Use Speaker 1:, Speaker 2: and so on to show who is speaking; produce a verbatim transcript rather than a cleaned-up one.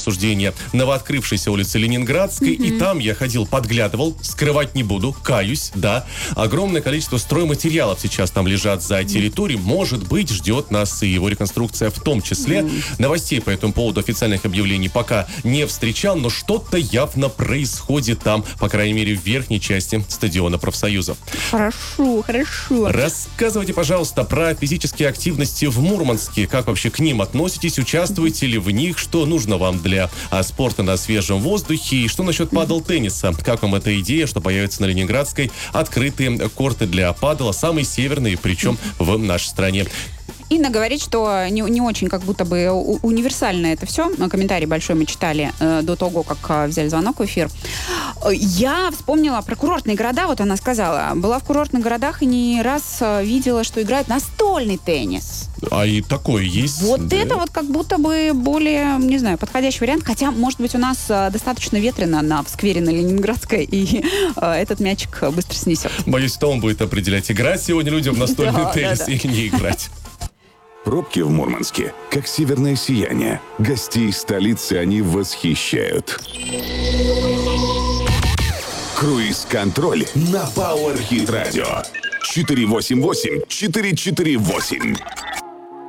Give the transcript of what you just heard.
Speaker 1: обсуждения новооткрывшейся улицы Ленинградской, mm-hmm. и там я ходил, подглядывал, скрывать не буду, каюсь, да. Огромное количество стройматериалов сейчас там лежат за территорией. Может быть, ждет нас и его реконструкция в том числе. Mm-hmm. Новостей по этому поводу, официальных объявлений пока не встречал, но что-то явно происходит там, по крайней мере, в верхней части стадиона профсоюзов.
Speaker 2: Хорошо, хорошо.
Speaker 1: Рассказывайте, пожалуйста, про физические активности в Мурманске. Как вообще к ним относитесь? Участвуете ли в них? Что нужно вам для а, спорта на свежем воздухе? И что насчет падл-тенниса? Как вам эта идея, что появятся на Ленинградской открытые корты для падла, самые северные, причем в нашей стране?
Speaker 2: Инна говорит, что не, не очень как будто бы у, универсально это все. Комментарий большой мы читали э, до того, как э, взяли звонок в эфир. Я вспомнила про курортные города, вот она сказала. Была в курортных городах и не раз э, видела, что играют настольный теннис.
Speaker 1: А и такое есть?
Speaker 2: Вот
Speaker 1: да.
Speaker 2: это вот как будто бы более, не знаю, подходящий вариант. Хотя, может быть, у нас э, достаточно ветрено на, в сквере на Ленинградской, и э, этот мячик быстро снесет.
Speaker 1: Боюсь, что он будет определять, играть сегодня людям в настольный
Speaker 2: да,
Speaker 1: теннис
Speaker 2: да, да.
Speaker 1: или не играть.
Speaker 3: Пробки в Мурманске, как северное сияние. Гостей столицы они восхищают. Круиз-контроль на Power Hit Radio. четыре восемь восемь четыре четыре восемь.